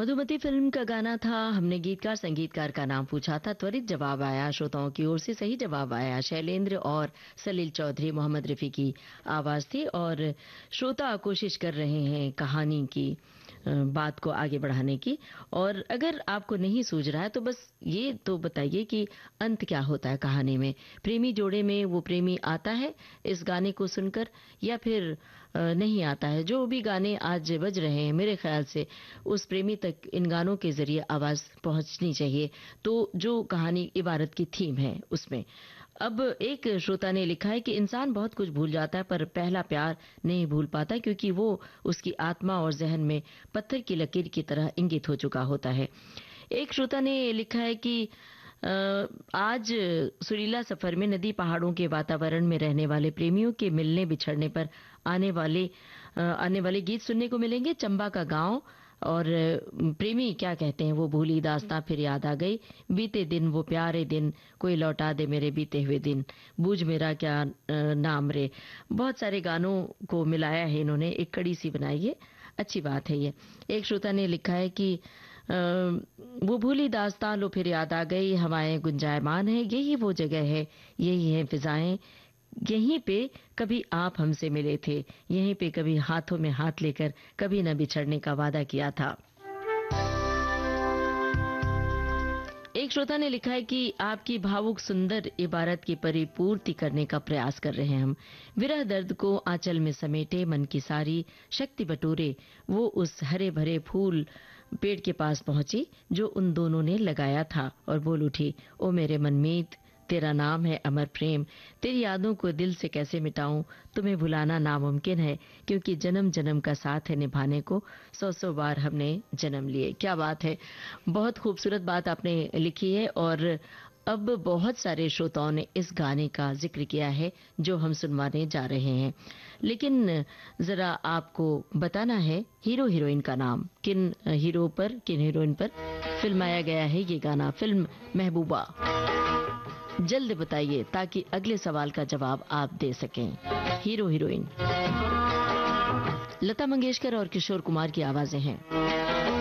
Madhumati film का गाना था। हमने गीतकार संगीतकार का नाम पूछा था। त्वरित जवाब आया श्रोताओं की ओर से। सही जवाब आया शैलेंद्र और सलील चौधरी। मोहम्मद रफी की आवाज थी और श्रोता कोशिश कर रहे हैं कहानी की बात को आगे बढ़ाने की। और अगर आपको नहीं सूझ रहा है तो बस ये तो बताइए कि अंत क्या होता है कहानी में। प्रेमी जोड़े में वो प्रेमी आता है इस गाने को सुनकर या फिर नहीं आता है। जो भी गाने आज बज रहे हैं मेरे ख्याल से उस प्रेमी तक इन गानों के जरिए आवाज पहुंचनी चाहिए। तो जो कहानी इबारत की थीम है उसमें। अब एक श्रोता ने लिखा है कि इंसान बहुत कुछ भूल जाता है पर पहला प्यार नहीं भूल पाता क्योंकि वो उसकी आत्मा और जहन में पत्थर की लकीर की तरह इंगित हो चुका होता है। एक श्रोता ने लिखा है कि आज सुरीला सफर में नदी पहाड़ों के वातावरण में रहने वाले प्रेमियों के मिलने बिछड़ने पर आने वाले गीत सुनने को मिलेंगे। चंबा का गांव और प्रेमी क्या कहते हैं वो भूली दास्तां फिर याद आ गई। बीते दिन वो प्यारे दिन कोई लौटा दे मेरे बीते हुए दिन। बूझ मेरा क्या नाम रे। बहुत सारे गानों को मिलाया है इन्होंने, एक कड़ी सी बनाई है। अच्छी बात है ये। एक श्रोता ने लिखा है कि वो भूली दास्तां लो फिर याद आ गई। हवाएं गुंजायमान है यही वो जगह है यही है फिजाएं। यहीं पे कभी आप हमसे मिले थे यहीं पे कभी हाथों में हाथ लेकर कभी न बिछड़ने का वादा किया था। एक श्रोता ने लिखा है कि आपकी भावुक सुंदर इबारत की परिपूर्ति करने का प्रयास कर रहे हैं हम। विरह दर्द को आंचल में समेटे मन की सारी शक्ति बटोरे वो उस हरे भरे फूल पेड़ के पास पहुंची जो उन दोनों ने लगाया था और बोल उठी ओ मेरे मनमीत तेरा नाम है अमर प्रेम। तेरी यादों को दिल से कैसे मिटाऊं तुम्हें भुलाना नामुमकिन है क्योंकि जन्म जन्म का साथ है निभाने को 100 बार हमने जन्म लिए। क्या बात है, बहुत खूबसूरत बात आपने लिखी है। और अब बहुत सारे श्रोताओं ने इस गाने का जिक्र किया है जो हम सुनवाने जा रहे हैं। लेकिन जरा आपको बताना है हीरो हीरोइन का नाम। किन हीरो पर किन हीरोइन पर फिल्माया गया है ये गाना। फिल्म महबूबा। जल्द बताइए ताकि अगले सवाल का जवाब आप दे सकें। हीरो हीरोइन लता मंगेशकर और किशोर कुमार की आवाजें हैं।